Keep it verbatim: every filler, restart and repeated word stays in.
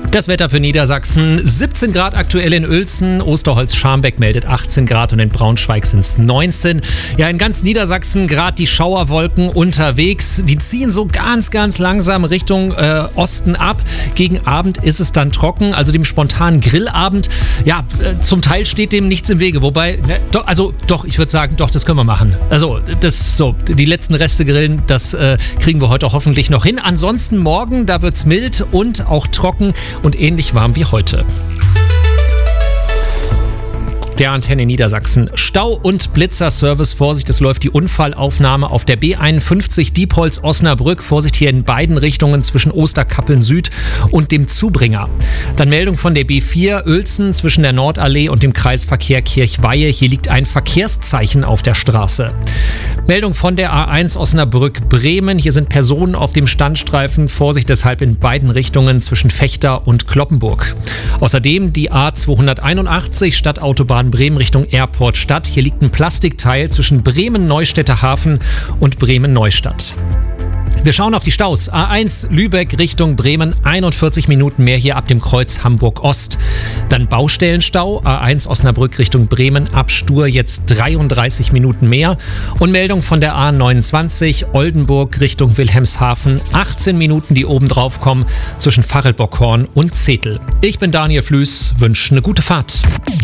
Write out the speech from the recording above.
Das Wetter für Niedersachsen: siebzehn Grad aktuell in Uelzen, Osterholz-Scharmbeck meldet achtzehn Grad und in Braunschweig sind es neunzehn. Ja, in ganz Niedersachsen gerade die Schauerwolken unterwegs. Die ziehen so ganz, ganz langsam Richtung äh, Osten ab. Gegen Abend ist es dann trocken, also dem spontanen Grillabend. Ja, äh, zum Teil steht dem nichts im Wege. Wobei, ne, doch, also doch, ich würde sagen, doch, das können wir machen. Also, das so, die letzten Reste grillen, das äh, kriegen wir heute hoffentlich noch hin. Ansonsten morgen, da wird's mild und auch trocken und ähnlich warm wie heute. Der Antenne Niedersachsen. Stau- und Blitzerservice. Vorsicht, es läuft die Unfallaufnahme auf der B einundfünfzig Diepholz-Osnabrück. Vorsicht hier in beiden Richtungen zwischen Osterkappeln Süd und dem Zubringer. Dann Meldung von der B vier Uelzen zwischen der Nordallee und dem Kreisverkehr Kirchweihe. Hier liegt ein Verkehrszeichen auf der Straße. Meldung von der A eins Osnabrück-Bremen. Hier sind Personen auf dem Standstreifen. Vorsicht deshalb in beiden Richtungen zwischen Fechter und Cloppenburg. Außerdem die A zweihunderteinundachtzig Stadtautobahn Bremen Richtung Airport Stadt. Hier liegt ein Plastikteil zwischen Bremen-Neustädter Hafen und Bremen-Neustadt. Wir schauen auf die Staus. A eins Lübeck Richtung Bremen, einundvierzig Minuten mehr hier ab dem Kreuz Hamburg-Ost. Dann Baustellenstau, A eins Osnabrück Richtung Bremen, ab Stur jetzt dreiunddreißig Minuten mehr. Und Meldung von der A neunundzwanzig Oldenburg Richtung Wilhelmshaven, achtzehn Minuten, die oben drauf kommen, zwischen Varelbockhorn und Zetel. Ich bin Daniel Flüß, wünsche eine gute Fahrt.